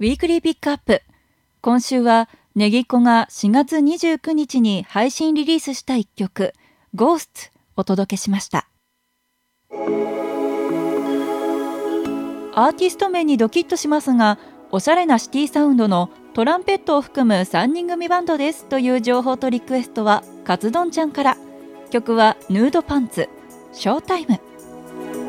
ウィークリーピックアップ。今週はネギっ子が4月29日に配信リリースした一曲 Ghost お届けしました。アーティスト名にドキッとしますが、おしゃれなシティサウンドのトランペットを含む3人組バンドですという情報とリクエストはカツドンちゃんから。曲はヌードパンツショータイム。